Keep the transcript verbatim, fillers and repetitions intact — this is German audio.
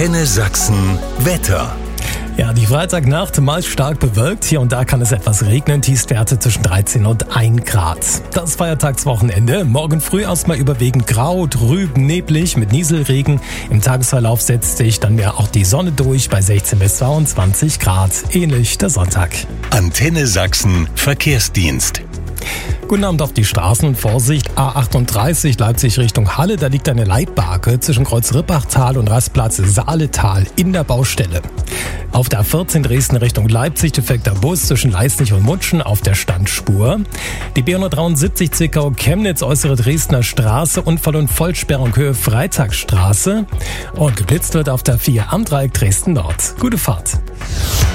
Antenne Sachsen Wetter. Ja, die Freitagnacht meist stark bewölkt. Hier und da kann es etwas regnen. Tiefstwerte zwischen dreizehn und ein Grad. Das Feiertagswochenende. Morgen früh erstmal überwiegend grau, trüb, neblig mit Nieselregen. Im Tagesverlauf setzt sich dann ja auch die Sonne durch bei sechzehn bis zweiundzwanzig Grad. Ähnlich der Sonntag. Antenne Sachsen Verkehrsdienst. Guten Abend auf die Straßen. Vorsicht, A achtunddreißig Leipzig Richtung Halle. Da liegt eine Leitbarke zwischen Kreuz Rippachtal und Rastplatz Saaletal in der Baustelle. Auf der A vierzehn Dresden Richtung Leipzig defekter Bus zwischen Leisnig und Mutschen auf der Standspur. Die B hundertdreiundsiebzig Zwickau Chemnitz äußere Dresdner Straße, Unfall und Vollsperrung Höhe Freitagsstraße. Und geblitzt wird auf der vier am Dreieck Dresden Nord. Gute Fahrt.